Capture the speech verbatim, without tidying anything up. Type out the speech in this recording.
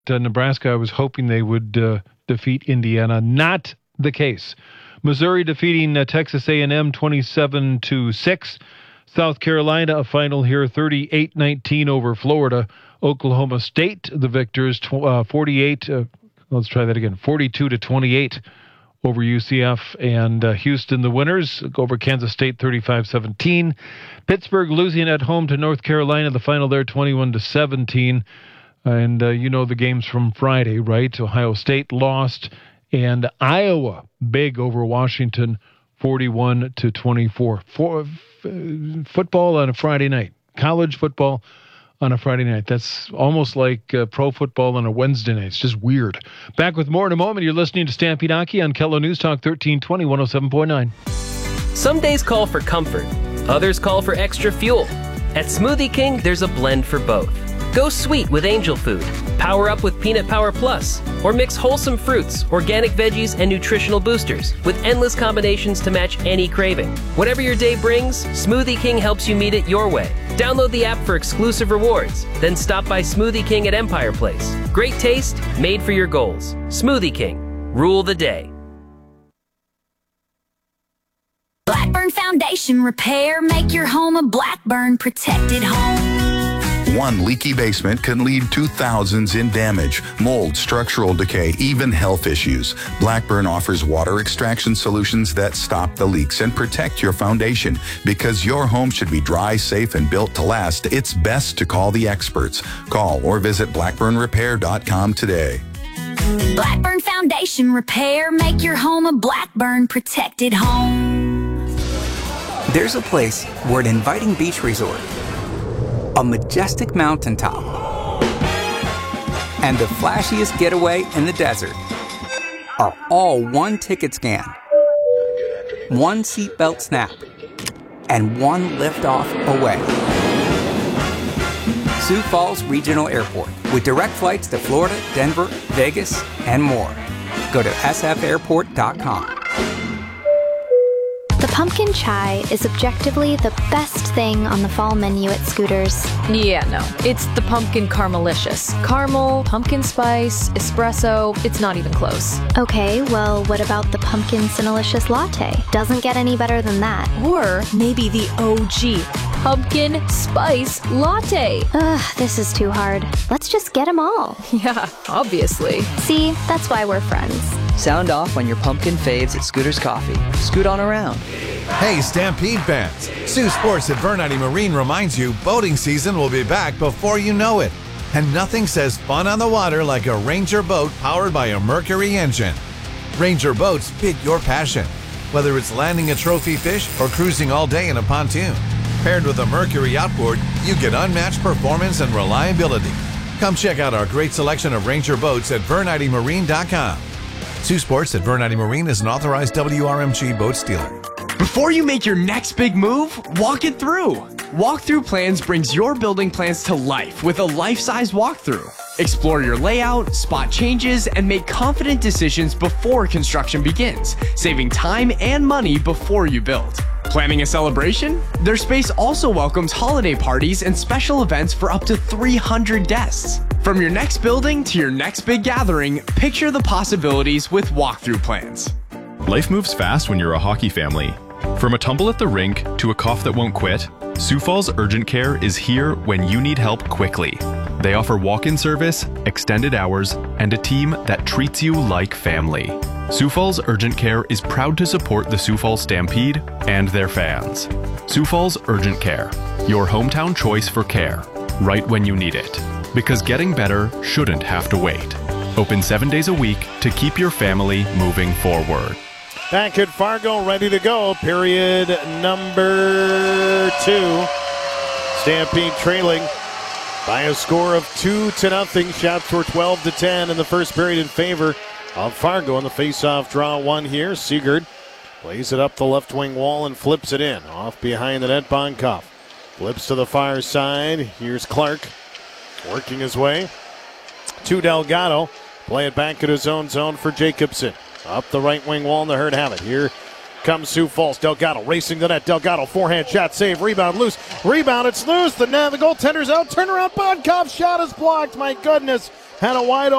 uh, Nebraska. I was hoping they would uh, defeat Indiana. Not the case. Missouri defeating uh, Texas A and M twenty-seven to six. South Carolina, a final here, thirty-eight nineteen over Florida. Oklahoma State, the victors, tw- uh, forty-eight. Uh, let's try that again. forty-two to twenty-eight over U C F, and uh, Houston, the winners, over Kansas State, thirty-five seventeen. Pittsburgh losing at home to North Carolina. The final there, twenty-one to seventeen. And uh, you know the games from Friday, right? Ohio State lost, and Iowa big over Washington, forty-one to twenty-four. For, uh, football on a Friday night. College football on a Friday night. That's almost like uh, pro football on a Wednesday night. It's just weird. Back with more in a moment. You're listening to Stampede Hockey on Kello News Talk thirteen twenty, one oh seven point nine. Some days call for comfort. Others call for extra fuel. At Smoothie King, there's a blend for both. Go sweet with Angel Food. Power up with Peanut Power Plus. Or mix wholesome fruits, organic veggies, and nutritional boosters with endless combinations to match any craving. Whatever your day brings, Smoothie King helps you meet it your way. Download the app for exclusive rewards. Then stop by Smoothie King at Empire Place. Great taste, made for your goals. Smoothie King. Rule the day. Blackburn Foundation Repair. Make your home a Blackburn protected home. One leaky basement can lead to thousands in damage, mold, structural decay, even health issues. Blackburn offers water extraction solutions that stop the leaks and protect your foundation. Because your home should be dry, safe, and built to last, it's best to call the experts. Call or visit blackburn repair dot com today. Blackburn Foundation Repair. Make your home a Blackburn protected home. There's a place where an inviting beach resort, a majestic mountaintop, and the flashiest getaway in the desert are all one ticket scan, one seatbelt snap, and one liftoff away. Sioux Falls Regional Airport, with direct flights to Florida, Denver, Vegas, and more. Go to s f airport dot com. The pumpkin chai is objectively the best thing on the fall menu at Scooters. Yeah, no. It's the pumpkin caramelicious. Caramel, pumpkin spice, espresso. It's not even close. Okay, well, what about the pumpkin cinnalicious latte? Doesn't get any better than that. Or maybe the O G pumpkin spice latte. Ugh, this is too hard. Let's just get them all. Yeah, obviously. See, that's why we're friends. Sound off on your pumpkin faves at Scooters Coffee. Scoot on around. Hey, Stampede fans! Sioux Sports at Vernity Marine reminds you boating season will be back before you know it. And nothing says fun on the water like a Ranger boat powered by a Mercury engine. Ranger boats fit your passion, whether it's landing a trophy fish or cruising all day in a pontoon. Paired with a Mercury outboard, you get unmatched performance and reliability. Come check out our great selection of Ranger boats at vernity marine dot com. Sioux Sports at Vernity Marine is an authorized W R M G boat dealer. Before you make your next big move, walk it through. Walkthrough Plans brings your building plans to life with a life-size walkthrough. Explore your layout, spot changes, and make confident decisions before construction begins, saving time and money before you build. Planning a celebration? Their space also welcomes holiday parties and special events for up to three hundred guests. From your next building to your next big gathering, picture the possibilities with Walkthrough Plans. Life moves fast when you're a hockey family. From a tumble at the rink to a cough that won't quit, Sioux Falls Urgent Care is here when you need help quickly. They offer walk-in service, extended hours, and a team that treats you like family. Sioux Falls Urgent Care is proud to support the Sioux Falls Stampede and their fans. Sioux Falls Urgent Care, your hometown choice for care, right when you need it. Because getting better shouldn't have to wait. Open seven days a week to keep your family moving forward. Back at Fargo, ready to go. Period number two. Stampede trailing by a score of two to nothing. Shots were twelve to ten in the first period in favor of Fargo. On the face-off draw one here. Sigurd plays it up the left wing wall and flips it in. Off behind the net, Bonkoff flips to the far side. Here's Clark working his way to Delgado. Play it back at his own zone for Jacobson. Up the right wing wall, and the Herd have it. Here comes Sioux Falls. Delgado racing the net. Delgado forehand shot, save, rebound, loose. Rebound, it's loose. The, the goaltender's out. Turn around, Bonkoff shot is blocked. My goodness. had a wide